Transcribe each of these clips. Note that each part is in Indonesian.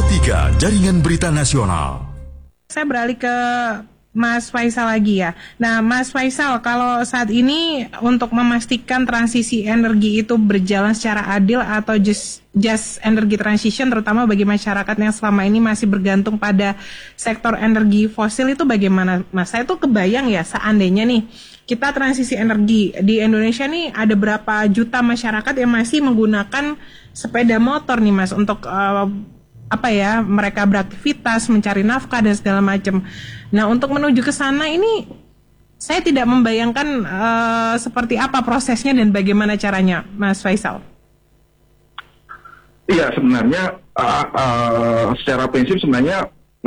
Sepertiga Jaringan Berita Nasional. Saya beralih ke Mas Faisal lagi ya. Nah, Mas Faisal, kalau saat ini untuk memastikan transisi energi itu berjalan secara adil atau just energy transition, terutama bagi masyarakat yang selama ini masih bergantung pada sektor energi fosil itu bagaimana, Mas? Saya tuh kebayang ya, seandainya nih kita transisi energi di Indonesia nih ada berapa juta masyarakat yang masih menggunakan sepeda motor nih, Mas, untuk mereka beraktivitas, mencari nafkah dan segala macam. Nah, untuk menuju ke sana ini saya tidak membayangkan seperti apa prosesnya dan bagaimana caranya, Mas Faisal. Iya, sebenarnya secara prinsip sebenarnya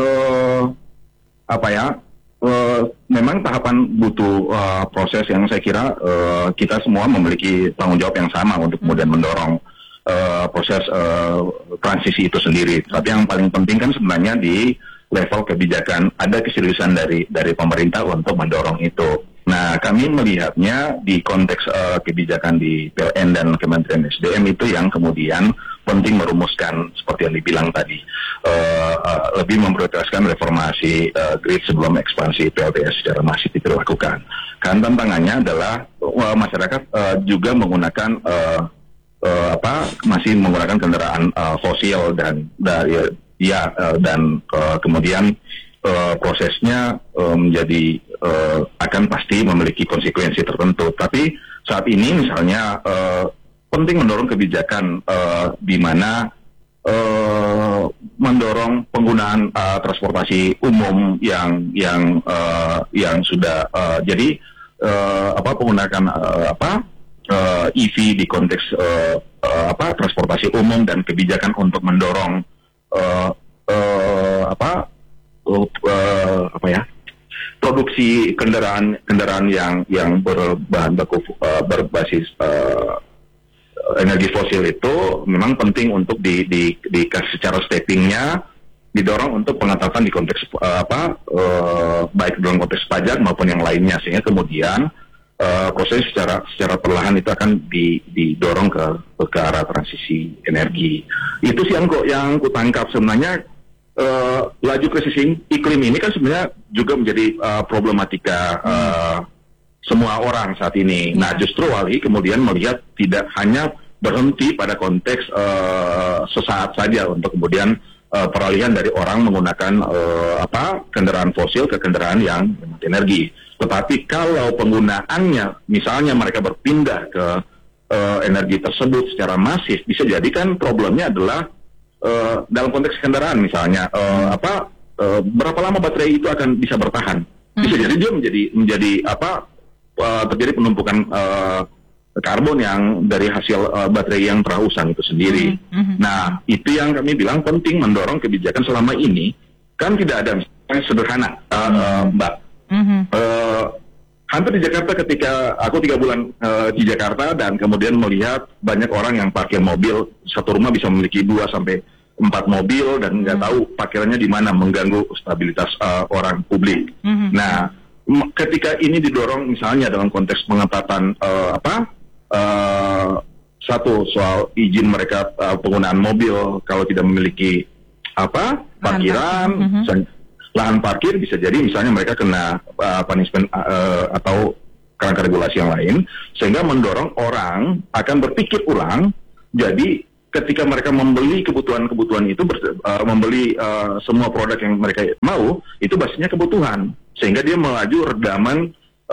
memang tahapan butuh proses yang saya kira kita semua memiliki tanggung jawab yang sama untuk kemudian mendorong proses transisi itu sendiri. Tapi yang paling penting kan sebenarnya di level kebijakan ada keseriusan dari pemerintah untuk mendorong itu. Nah, kami melihatnya di konteks kebijakan di PLN dan Kementerian SDM itu yang kemudian penting merumuskan seperti yang dibilang tadi, lebih memprioritaskan reformasi grid sebelum ekspansi PLTS secara masif dilakukan. Kan tantangannya adalah masyarakat juga menggunakan masih menggunakan kendaraan fosil dan kemudian prosesnya menjadi akan pasti memiliki konsekuensi tertentu. Tapi saat ini misalnya penting mendorong kebijakan di mana mendorong penggunaan transportasi umum yang sudah jadi penggunaan EV di konteks transportasi umum dan kebijakan untuk mendorong produksi kendaraan yang berbahan baku berbasis energi fosil itu memang penting untuk dikasih secara steppingnya didorong untuk pengetatan di konteks baik dalam konteks pajak maupun yang lainnya, sehingga kemudian proses secara perlahan itu akan didorong ke arah transisi energi. Itu sih yang kutangkap sebenarnya. Laju krisis iklim ini kan sebenarnya juga menjadi problematika semua orang saat ini. Nah, justru Wali kemudian melihat tidak hanya berhenti pada konteks sesaat saja untuk kemudian peralihan dari orang menggunakan kendaraan fosil ke kendaraan yang hemat energi. Tetapi kalau penggunaannya, misalnya mereka berpindah ke energi tersebut secara masif, bisa jadi kan problemnya adalah dalam konteks kendaraan misalnya, berapa lama baterai itu akan bisa bertahan? Bisa jadi dia menjadi terjadi penumpukan karbon yang dari hasil baterai yang telah usang itu sendiri. Nah, itu yang kami bilang penting mendorong kebijakan selama ini. Kan tidak ada misalnya sederhana, Mbak. Hampir di Jakarta ketika aku 3 bulan di Jakarta dan kemudian melihat banyak orang yang parkir mobil, satu rumah bisa memiliki 2 sampai 4 mobil dan nggak tahu parkirannya di mana, mengganggu stabilitas orang publik. Nah, ketika ini didorong misalnya dalam konteks pengetatan satu soal izin mereka penggunaan mobil kalau tidak memiliki parkiran, lahan parkir, bisa jadi misalnya mereka kena punishment atau kerangka regulasi yang lain, sehingga mendorong orang akan berpikir ulang. Jadi ketika mereka membeli kebutuhan itu membeli semua produk yang mereka mau, itu basisnya kebutuhan, sehingga dia melaju redam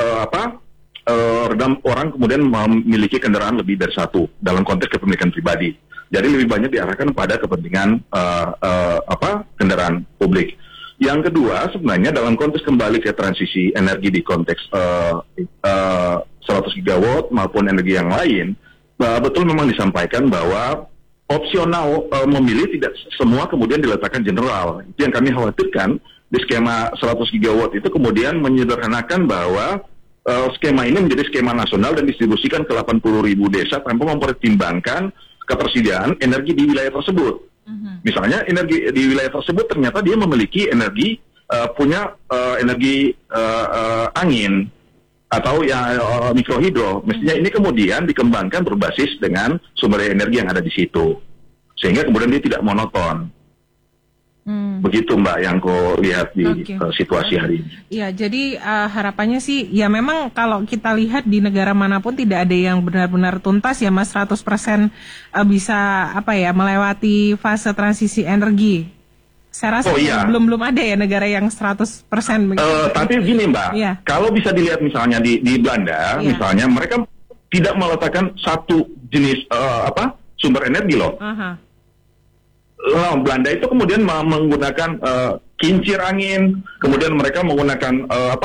orang kemudian memiliki kendaraan lebih dari satu dalam konteks kepemilikan pribadi. Jadi lebih banyak diarahkan pada kepentingan kendaraan publik. Yang kedua, sebenarnya dalam konteks kembali ke transisi energi di konteks 100 gigawatt maupun energi yang lain, betul memang disampaikan bahwa opsional memilih tidak semua kemudian diletakkan general. Itu yang kami khawatirkan di skema 100 gigawatt itu kemudian menyederhanakan bahwa skema ini menjadi skema nasional dan distribusikan ke 80.000 desa tanpa mempertimbangkan ketersediaan energi di wilayah tersebut. Misalnya energi di wilayah tersebut ternyata dia memiliki energi punya energi angin atau mikrohidro. Mestinya ini kemudian dikembangkan berbasis dengan sumber energi yang ada di situ, sehingga kemudian dia tidak monoton. Begitu Mbak yang ku lihat di situasi hari ini. Ya, jadi harapannya sih ya memang kalau kita lihat di negara manapun tidak ada yang benar-benar tuntas ya Mas 100% bisa melewati fase transisi energi. Saya rasa belum ada ya negara yang 100% begitu. Tapi gini Mbak, kalau bisa dilihat misalnya di Belanda, misalnya mereka tidak meletakkan satu jenis sumber energi loh. Belanda itu kemudian menggunakan kincir angin, kemudian mereka menggunakan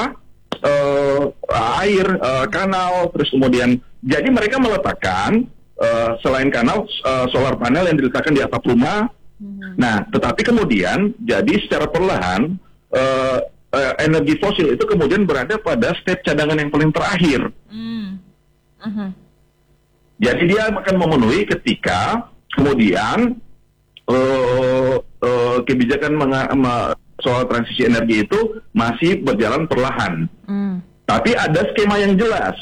air, kanal, terus kemudian jadi mereka meletakkan selain kanal solar panel yang diletakkan di atap rumah. Nah, tetapi kemudian jadi secara perlahan energi fosil itu kemudian berada pada step cadangan yang paling terakhir. Jadi dia akan memenuhi ketika kemudian kebijakan soal transisi energi itu masih berjalan perlahan. Tapi ada skema yang jelas.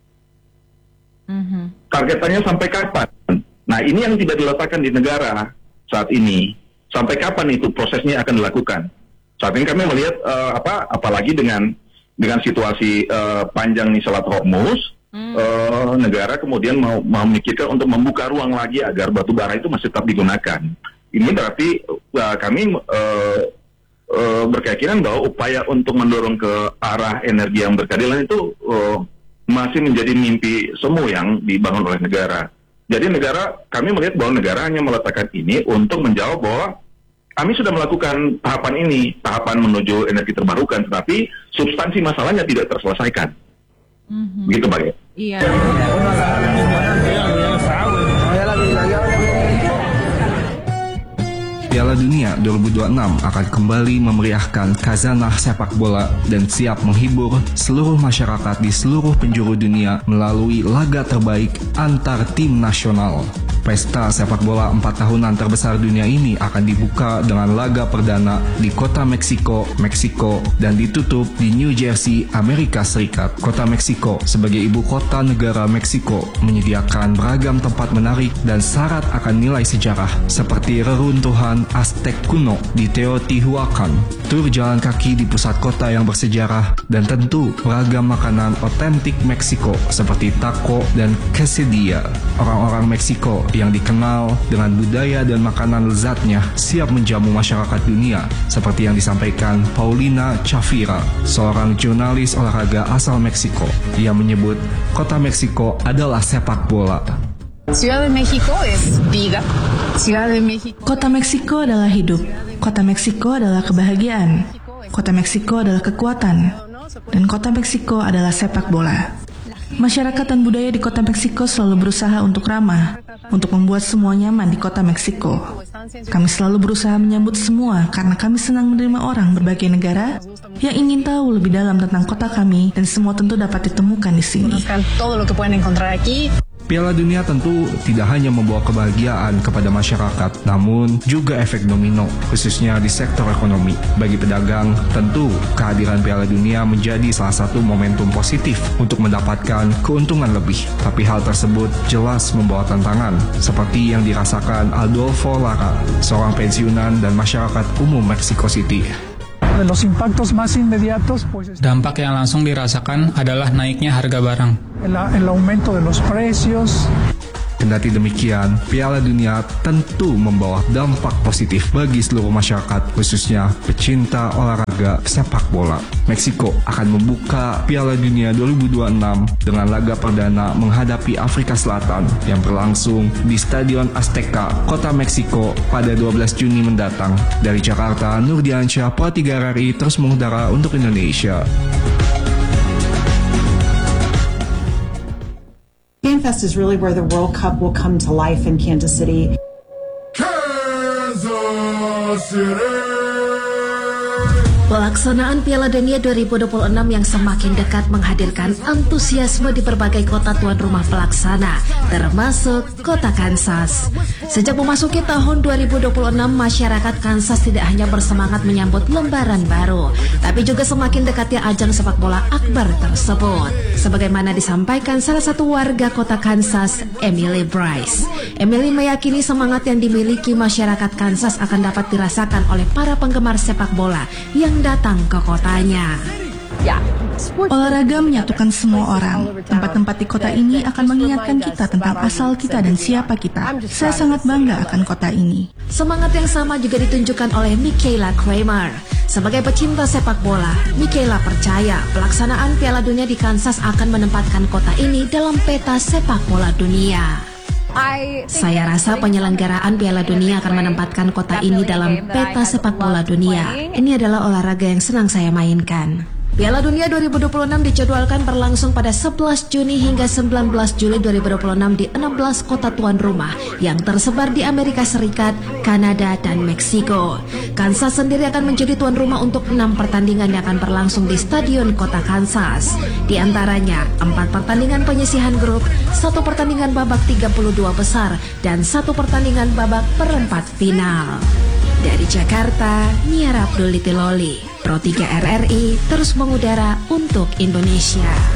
Targetannya sampai kapan? Nah, ini yang tidak diletakkan di negara saat ini. Sampai kapan itu prosesnya akan dilakukan? Saat ini kami melihat apalagi dengan situasi panjang nih Selat Hormuz, negara kemudian mau memikirkan untuk membuka ruang lagi agar batu bara itu masih tetap digunakan. Ini berarti kami berkeyakinan bahwa upaya untuk mendorong ke arah energi yang berkeadilan itu masih menjadi mimpi semu yang dibangun oleh negara. Jadi kami melihat bahwa negara hanya meletakkan ini untuk menjawab bahwa kami sudah melakukan tahapan menuju energi terbarukan, tetapi substansi masalahnya tidak terselesaikan. Begitu Pak. Iya. Piala Dunia 2026 akan kembali memeriahkan khazanah sepak bola dan siap menghibur seluruh masyarakat di seluruh penjuru dunia melalui laga terbaik antar tim nasional. Pesta sepak bola 4 tahunan terbesar dunia ini akan dibuka dengan laga perdana di kota Meksiko, dan ditutup di New Jersey, Amerika Serikat. Kota Meksiko sebagai ibu kota negara Meksiko menyediakan beragam tempat menarik dan syarat akan nilai sejarah seperti reruntuhan Aztec kuno di Teotihuacan, tur jalan kaki di pusat kota yang bersejarah, dan tentu beragam makanan otentik Meksiko seperti taco dan quesadilla. Orang-orang Meksiko yang dikenal dengan budaya dan makanan lezatnya siap menjamu masyarakat dunia, seperti yang disampaikan Paulina Chavira, seorang jurnalis olahraga asal Meksiko. Ia menyebut kota Meksiko adalah sepak bola. Ciudad de México es vida. Ciudad de México. Kota Meksiko adalah hidup. Kota Meksiko adalah kebahagiaan. Kota Meksiko adalah kekuatan. Dan kota Meksiko adalah sepak bola. Masyarakat dan budaya di kota Meksiko selalu berusaha untuk ramah, untuk membuat semua nyaman di kota Meksiko. Kami selalu berusaha menyambut semua karena kami senang menerima orang berbagai negara yang ingin tahu lebih dalam tentang kota kami, dan semua tentu dapat ditemukan di sini. Piala Dunia tentu tidak hanya membawa kebahagiaan kepada masyarakat, namun juga efek domino, khususnya di sektor ekonomi. Bagi pedagang, tentu kehadiran Piala Dunia menjadi salah satu momentum positif untuk mendapatkan keuntungan lebih. Tapi hal tersebut jelas membawa tantangan, seperti yang dirasakan Adolfo Lara, seorang pensiunan dan masyarakat umum Mexico City. Dampak yang langsung dirasakan adalah naiknya harga barang. Kendati demikian, Piala Dunia tentu membawa dampak positif bagi seluruh masyarakat, khususnya pecinta olahraga sepak bola. Meksiko akan membuka Piala Dunia 2026 dengan laga perdana menghadapi Afrika Selatan yang berlangsung di Stadion Azteca, kota Meksiko pada 12 Juni mendatang. Dari Jakarta, Nurdiansyah, Pro 3 RRI terus mengudara untuk Indonesia. GameFest is really where the World Cup will come to life in Kansas City. Kansas City. Pelaksanaan Piala Dunia 2026 yang semakin dekat menghadirkan antusiasme di berbagai kota tuan rumah pelaksana, termasuk kota Kansas. Sejak memasuki tahun 2026, masyarakat Kansas tidak hanya bersemangat menyambut lembaran baru, tapi juga semakin dekatnya ajang sepak bola akbar tersebut. Sebagaimana disampaikan salah satu warga kota Kansas, Emily Bryce. Emily meyakini semangat yang dimiliki masyarakat Kansas akan dapat dirasakan oleh para penggemar sepak bola yang datang ke kotanya. Olahraga menyatukan semua orang. Tempat-tempat di kota ini akan mengingatkan kita tentang asal kita dan siapa kita. Saya sangat bangga akan kota ini. Semangat yang sama juga ditunjukkan oleh Michaela Kramer. Sebagai pecinta sepak bola, Michaela percaya pelaksanaan Piala Dunia di Kansas akan menempatkan kota ini dalam peta sepak bola dunia. Saya rasa penyelenggaraan Piala Dunia akan menempatkan kota ini dalam peta sepak bola dunia. Ini adalah olahraga yang senang saya mainkan. Piala Dunia 2026 dijadwalkan berlangsung pada 11 Juni hingga 19 Juli 2026 di 16 kota tuan rumah yang tersebar di Amerika Serikat, Kanada, dan Meksiko. Kansas sendiri akan menjadi tuan rumah untuk 6 pertandingan yang akan berlangsung di Stadion Kota Kansas. Di antaranya 4 pertandingan penyisihan grup, 1 pertandingan babak 32 besar, dan 1 pertandingan babak perempat final. Dari Jakarta, Niara Abdul Litiloli, Pro 3 RRI terus mengudara untuk Indonesia.